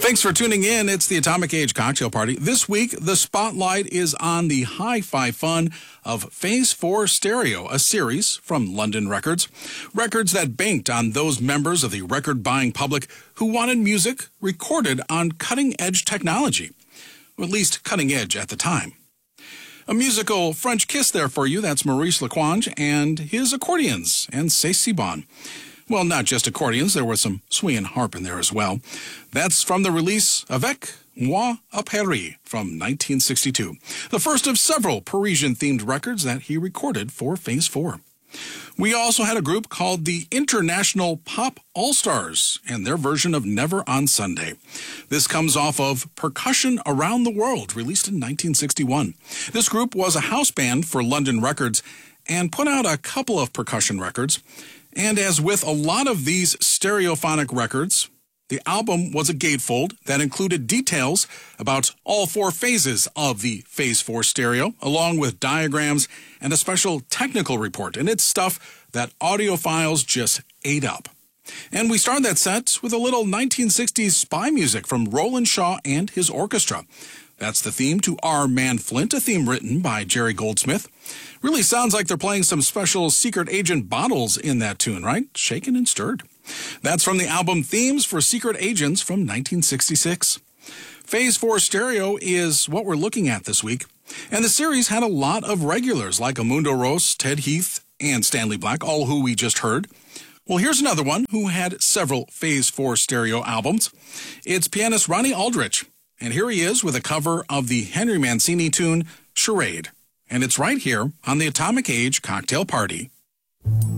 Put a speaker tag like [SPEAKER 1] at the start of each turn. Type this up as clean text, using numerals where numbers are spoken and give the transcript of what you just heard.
[SPEAKER 1] Thanks for tuning in. It's the Atomic Age Cocktail Party. This week, the spotlight is on the hi-fi fun of Phase 4 Stereo, a series from London Records. Records that banked on those members of the record-buying public who wanted music recorded on cutting-edge technology, or at least cutting-edge at the time. A musical French kiss there for you. That's Maurice Lacroix and his accordions and C'est Bon. Well, not just accordions. There was some swing and harp in there as well. That's from the release Avec Moi à Paris from 1962, the first of several Parisian-themed records that he recorded for Phase 4. We also had a group called the International Pop All-Stars and their version of Never on Sunday. This comes off of Percussion Around the World, released in 1961. This group was a house band for London Records and put out a couple of percussion records. And as with a lot of these stereophonic records, the album was a gatefold that included details about all four phases of the Phase 4 stereo, along with diagrams and a special technical report. And it's stuff that audiophiles just ate up. And we started that set with a little 1960s spy music from Roland Shaw and his orchestra. That's the theme to Our Man Flint, a theme written by Jerry Goldsmith. Really sounds like they're playing some special secret agent bottles in that tune, right? Shaken and stirred. That's from the album Themes for Secret Agents from 1966. Phase 4 Stereo is what we're looking at this week. And the series had a lot of regulars like Amundo Rose, Ted Heath, and Stanley Black, all who we just heard. Well, here's another one who had several Phase 4 Stereo albums. It's pianist Ronnie Aldrich. And here he is with a cover of the Henry Mancini tune, Charade. And it's right here on the Atomic Age Cocktail Party.